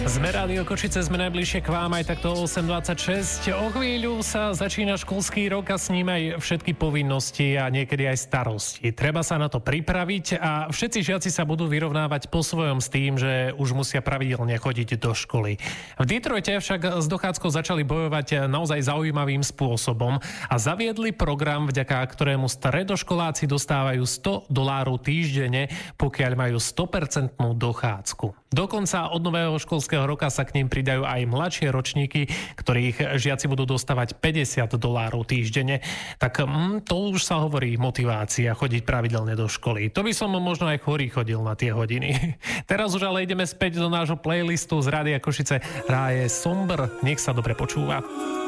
Sme Rádio Košice, sme najbližšie k vám aj takto 8.26. O chvíľu sa začína školský rok a s ním aj všetky povinnosti a niekedy aj starosti. Treba sa na to pripraviť a všetci žiaci sa budú vyrovnávať po svojom s tým, že už musia pravidelne chodiť do školy. V Detroite však s dochádzkou začali bojovať naozaj zaujímavým spôsobom a zaviedli program, vďaka ktorému stredoškoláci dostávajú $100 týždenne, pokiaľ majú 100% dochádzku. Dokonca od nového školského roka sa k ním pridajú aj mladšie ročníky, ktorých žiaci budú dostávať $50 týždenne. Tak to už sa hovorí motivácia chodiť pravidelne do školy. To by som možno aj chorý chodil na tie hodiny. Teraz už ale ideme späť do nášho playlistu z Rádia Košice. Ráje Somber, nech sa dobre počúva.